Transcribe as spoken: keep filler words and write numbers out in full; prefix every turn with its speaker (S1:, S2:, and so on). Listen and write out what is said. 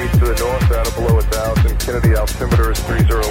S1: Northeast to the north, out of below one thousand. Kennedy altimeter is three zero